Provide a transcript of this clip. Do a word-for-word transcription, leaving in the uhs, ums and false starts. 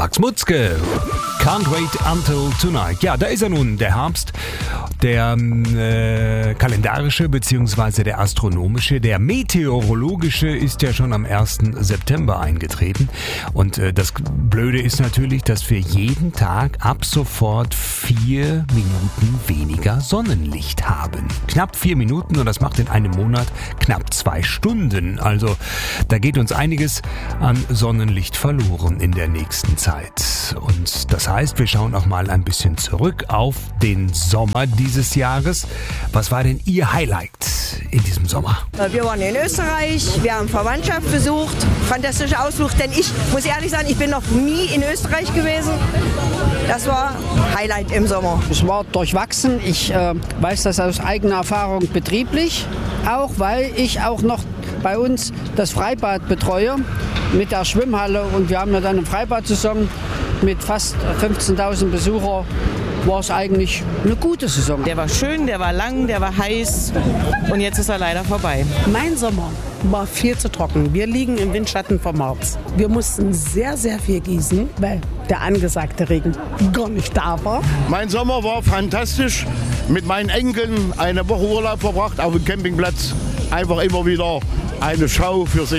Max Mutzke. Can't wait until tonight. Ja, da ist er nun, der Herbst. Der äh, kalendarische bzw. der astronomische, der meteorologische ist ja schon am ersten September eingetreten. Und äh, das Blöde ist natürlich, dass wir jeden Tag ab sofort vier Minuten weniger Sonnenlicht haben. Knapp vier Minuten und das macht in einem Monat knapp zwei Stunden. Also da geht uns einiges an Sonnenlicht verloren in der nächsten Zeit. Und das heißt, wir schauen auch mal ein bisschen zurück auf den Sommer dieses Jahres. Was war denn Ihr Highlight in diesem Sommer? Wir waren in Österreich, wir haben Verwandtschaft besucht, fantastischer Ausflug, denn ich muss ehrlich sagen, ich bin noch nie in Österreich gewesen. Das war Highlight im Sommer. Es war durchwachsen, ich äh, weiß das aus eigener Erfahrung betrieblich, auch weil ich auch noch bei uns das Freibad betreue mit der Schwimmhalle und wir haben ja dann eine Freibad-Saison mit fast fünfzehntausend Besuchern. War es eigentlich eine gute Saison. Der war schön, der war lang, der war heiß und jetzt ist er leider vorbei. Mein Sommer war viel zu trocken. Wir liegen im Windschatten vom Harz. Wir mussten sehr, sehr viel gießen, weil der angesagte Regen gar nicht da war. Mein Sommer war fantastisch. Mit meinen Enkeln eine Woche Urlaub verbracht auf dem Campingplatz. Einfach immer wieder eine Schau für sich.